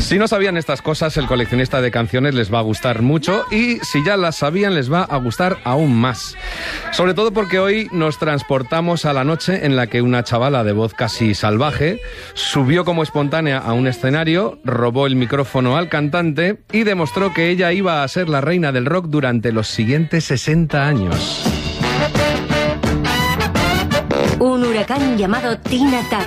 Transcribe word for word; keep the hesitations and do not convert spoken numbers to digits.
Si no sabían estas cosas, el coleccionista de canciones les va a gustar mucho y si ya las sabían, les va a gustar aún más. Sobre todo porque hoy nos transportamos a la noche en la que una chavala de voz casi salvaje subió como espontánea a un escenario, robó el micrófono al cantante y demostró que ella iba a ser la reina del rock durante los siguientes sesenta años. Un huracán llamado Tina Turner